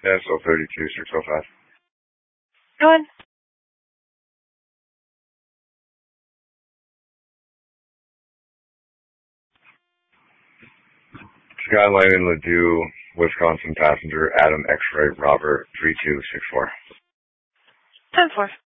Yeah, so 32,605. Go ahead. Skyline Ladue, Wisconsin passenger Adam X-ray Robert 3264. 10-4.